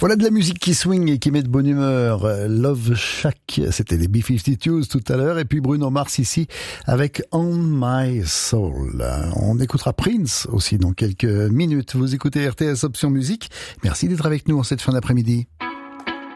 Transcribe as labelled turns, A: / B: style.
A: Voilà de la musique qui swing et qui met de bonne humeur. Love Shack, c'était les B-52s tout à l'heure, et puis Bruno Mars ici avec On My Soul. On écoutera Prince aussi dans quelques minutes. Vous écoutez RTS Option Musique. Merci d'être avec nous en cette fin d'après-midi.